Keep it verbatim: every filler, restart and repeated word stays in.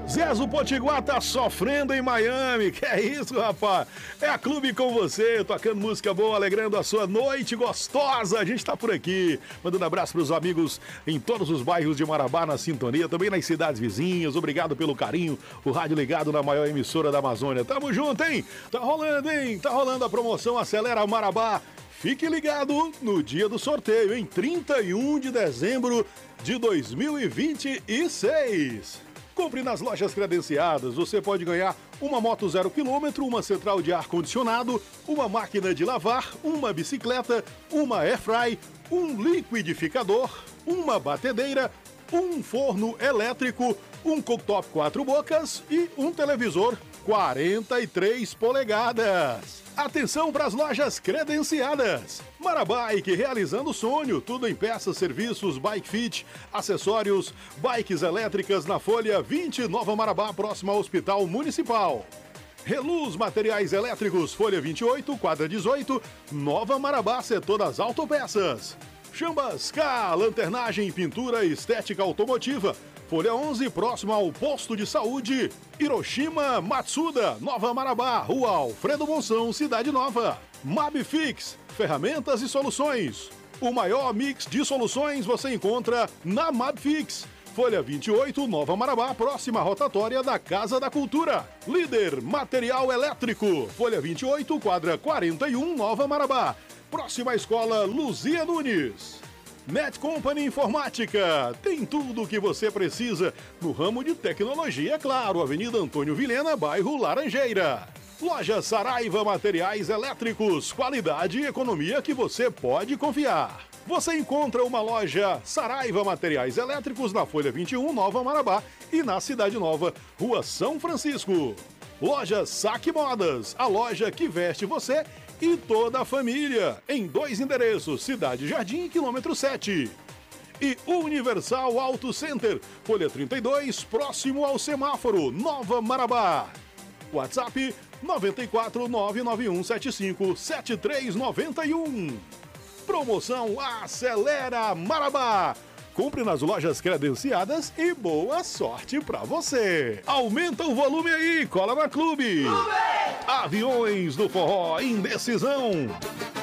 Zezo Potiguar tá sofrendo em Miami, que é isso, rapaz? É a Clube com você, tocando música boa, alegrando a sua noite gostosa. A gente tá por aqui, mandando abraço pros amigos em todos os bairros de Marabá na sintonia, também nas cidades vizinhas. Obrigado pelo carinho, o rádio ligado na maior emissora da Amazônia. Tamo junto, hein? Tá rolando, hein? Tá rolando a promoção Acelera Marabá. Fique ligado no dia do sorteio, em trinta e um de dezembro de dois mil e vinte e seis. Compre nas lojas credenciadas, você pode ganhar uma moto zero quilômetro, uma central de ar-condicionado, uma máquina de lavar, uma bicicleta, uma airfry, um liquidificador, uma batedeira, um forno elétrico, um cooktop quatro bocas e um televisor quarenta e três polegadas. Atenção para as lojas credenciadas. Marabike, realizando o sonho, tudo em peças, serviços, bike fit, acessórios, bikes elétricas na Folha vinte, Nova Marabá, próxima ao Hospital Municipal. Reluz Materiais Elétricos, Folha vinte e oito, quadra dezoito, Nova Marabá, setor das autopeças. Chambas K, lanternagem, pintura e estética automotiva, Folha onze, próximo ao Posto de Saúde. Hiroshima Matsuda, Nova Marabá, Rua Alfredo Monção, Cidade Nova. Mabfix, ferramentas e soluções. O maior mix de soluções você encontra na Mabfix. Folha vinte e oito, Nova Marabá, próxima rotatória da Casa da Cultura. Líder Material Elétrico, Folha vinte e oito, quadra quarenta e um, Nova Marabá. Próxima escola Luzia Nunes. Net Company Informática, tem tudo o que você precisa no ramo de tecnologia, é claro, Avenida Antônio Vilhena, bairro Laranjeira. Loja Saraiva Materiais Elétricos, qualidade e economia que você pode confiar. Você encontra uma loja Saraiva Materiais Elétricos na Folha vinte e um, Nova Marabá, e na Cidade Nova, Rua São Francisco. Loja Saque Modas, a loja que veste você e toda a família, em dois endereços, Cidade Jardim e quilômetro sete. E Universal Auto Center, Folha trinta e dois, próximo ao semáforo, Nova Marabá. WhatsApp nove quatro nove nove um sete cinco sete três nove um. Promoção Acelera Marabá. Compre nas lojas credenciadas e boa sorte pra você. Aumenta o volume aí, cola na Clube. Clube! Aviões do Forró, Indecisão.